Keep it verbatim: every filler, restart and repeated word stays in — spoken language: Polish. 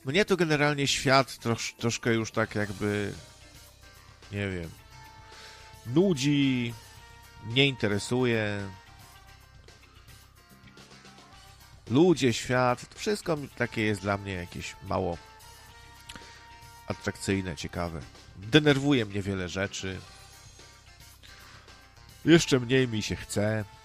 mnie to generalnie świat trosz, troszkę już tak jakby, nie wiem, nudzi, nie interesuje. Ludzie, świat, to wszystko takie jest dla mnie jakieś mało atrakcyjne, ciekawe. Denerwuje mnie wiele rzeczy. Jeszcze mniej mi się chce.